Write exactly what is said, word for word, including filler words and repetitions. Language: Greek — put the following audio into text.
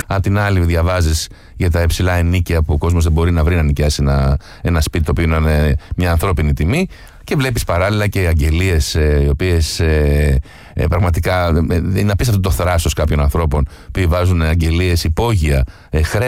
Απ' την άλλη, διαβάζεις για τα υψηλά ενίκια που ο κόσμος δεν μπορεί να βρει να νοικιάσει ένα, ένα σπίτι το οποίο είναι μια ανθρώπινη τιμή. Και βλέπεις παράλληλα και αγγελίες ε, οι οποίες ε, ε, πραγματικά ε, είναι απίστευτο το θράσος κάποιων ανθρώπων που βάζουν αγγελίες υπόγεια, ε, χρέη.